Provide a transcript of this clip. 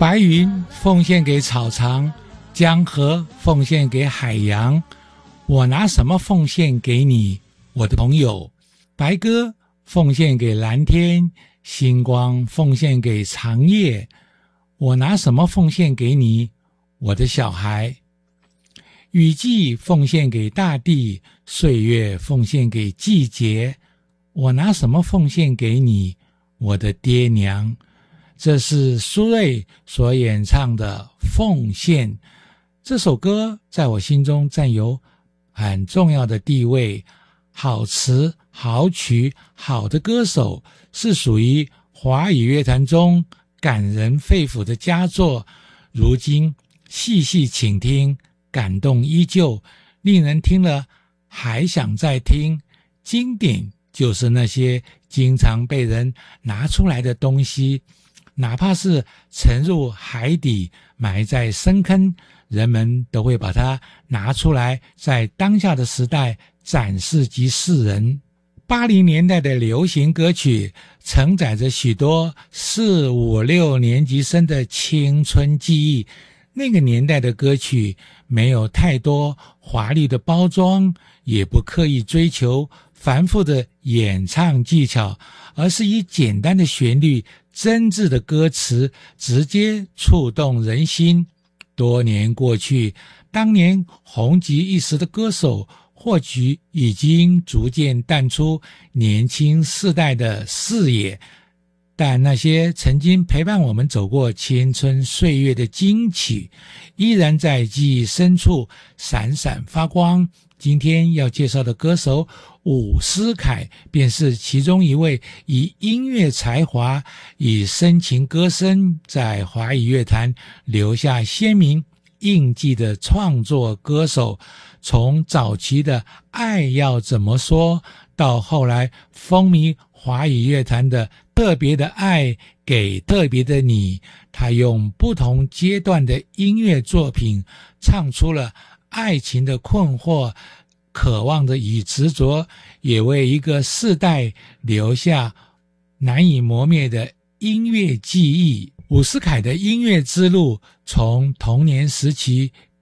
白云奉献给草场，江河奉献给海洋，我拿什么奉献给你，我的朋友？白鸽奉献给蓝天，星光奉献给长夜，我拿什么奉献给你，我的小孩？雨季奉献给大地，岁月奉献给季节，我拿什么奉献给你，我的爹娘？这是苏芮所演唱的《奉献》。这首歌在我心中占有很重要的地位，好词好曲好的歌手，是属于华语乐坛中感人肺腑的佳作，如今细细倾听，感动依旧，令人听了还想再听。经典就是那些经常被人拿出来的东西，哪怕是沉入海底，埋在深坑，人们都会把它拿出来，在当下的时代展示给世人。80年代的流行歌曲承载着许多4、5、6年级生的青春记忆。那个年代的歌曲没有太多华丽的包装，也不刻意追求繁复的演唱技巧，而是以简单的旋律、真挚的歌词直接触动人心。多年过去，当年红极一时的歌手或许已经逐渐淡出年轻世代的视野，但那些曾经陪伴我们走过青春岁月的金曲，依然在记忆深处闪闪发光。今天要介绍的歌手伍思凯，便是其中一位以音乐才华、以深情歌声在华语乐坛留下鲜明印记的创作歌手。从早期的《爱要怎么说》，到后来风靡华语乐坛的《特别的爱给特别的你》，他用不同阶段的音乐作品唱出了爱情的困惑、渴望的与执着，也为一个世代留下难以磨灭的音乐记忆。伍思凯的音乐之路从童年时期